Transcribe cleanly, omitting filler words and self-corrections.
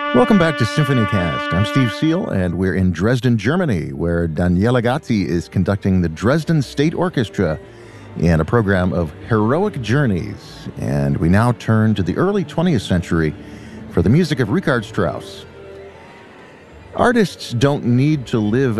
Welcome back to Symphony Cast. I'm Steve Seal, and we're in Dresden, Germany, where Daniela Gazzi is conducting the Dresden State Orchestra in a program of heroic journeys. And we now turn to the early 20th century for the music of Richard Strauss. Artists don't need to live